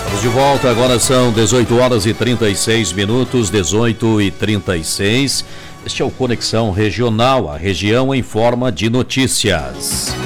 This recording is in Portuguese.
Estamos de volta, agora são 18 horas e 36 minutos, 18h36. Este é o Conexão Regional, a região em forma de notícias.